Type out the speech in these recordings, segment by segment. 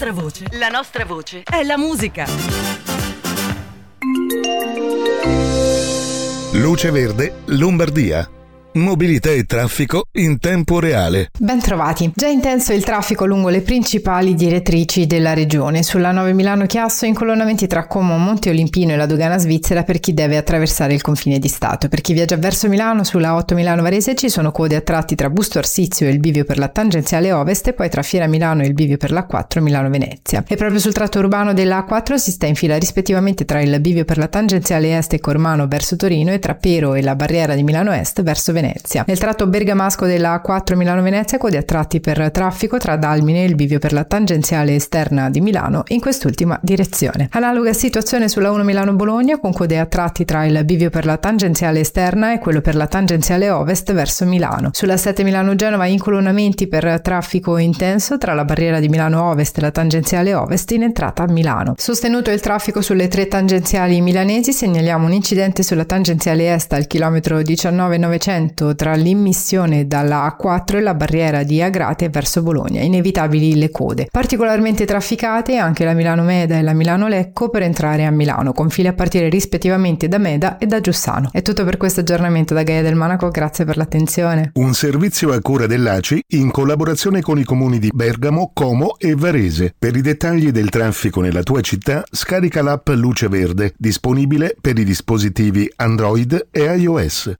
La nostra voce è la musica. Luce Verde, Lombardia. Mobilità e traffico in tempo reale. Bentrovati. Già intenso il traffico lungo le principali direttrici della regione. Sulla 9 Milano-Chiasso incolonnamenti tra Como, Monte Olimpino e la dogana svizzera per chi deve attraversare il confine di Stato. Per chi viaggia verso Milano, sulla 8 Milano-Varese ci sono code a tratti tra Busto Arsizio e il bivio per la tangenziale ovest e poi tra Fiera Milano e il bivio per l'A4 Milano-Venezia. E proprio sul tratto urbano della A4 si sta in fila rispettivamente tra il bivio per la tangenziale est e Cormano verso Torino e tra Pero e la barriera di Milano Est verso Venezia. Nel tratto bergamasco della A4 Milano-Venezia code a tratti per traffico tra Dalmine e il bivio per la tangenziale esterna di Milano in quest'ultima direzione. Analoga situazione sulla 1 Milano-Bologna con code a tratti tra il bivio per la tangenziale esterna e quello per la tangenziale ovest verso Milano. Sulla 7 Milano-Genova incolonnamenti per traffico intenso tra la barriera di Milano Ovest e la tangenziale ovest in entrata a Milano. Sostenuto il traffico sulle 3 tangenziali milanesi, segnaliamo un incidente sulla tangenziale est al chilometro 19,900 tra l'immissione dalla A4 e la barriera di Agrate verso Bologna. Inevitabili le code. Particolarmente trafficate anche la Milano Meda e la Milano Lecco per entrare a Milano, con file a partire rispettivamente da Meda e da Giussano. È tutto per questo aggiornamento da Gaia del Monaco, grazie per l'attenzione. Un servizio a cura dell'ACI in collaborazione con i comuni di Bergamo, Como e Varese. Per i dettagli del traffico nella tua città, scarica l'app Luce Verde, disponibile per i dispositivi Android e iOS.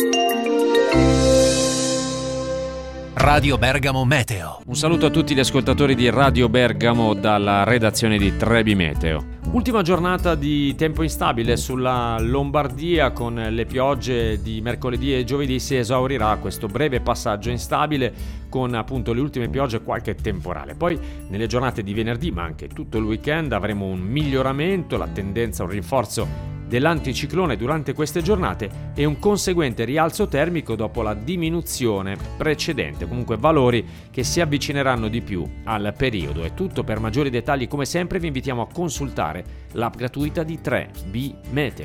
Radio Bergamo Meteo. Un saluto a tutti gli ascoltatori di Radio Bergamo dalla redazione di Trebi Meteo. Ultima giornata di tempo instabile sulla Lombardia, con le piogge di mercoledì e giovedì si esaurirà questo breve passaggio instabile con appunto le ultime piogge e qualche temporale. Poi nelle giornate di venerdì ma anche tutto il weekend avremo un miglioramento, la tendenza a un rinforzo dell'anticiclone durante queste giornate e un conseguente rialzo termico dopo la diminuzione precedente, comunque valori che si avvicineranno di più al periodo. È tutto. Per maggiori dettagli come sempre vi invitiamo a consultare l'app gratuita di 3B Meteo.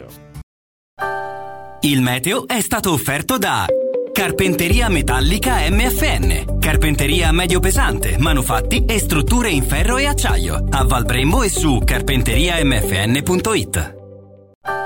Il meteo è stato offerto da Carpenteria Metallica MFN, carpenteria medio pesante, manufatti e strutture in ferro e acciaio, a Val Brembo e su carpenteriamfn.it.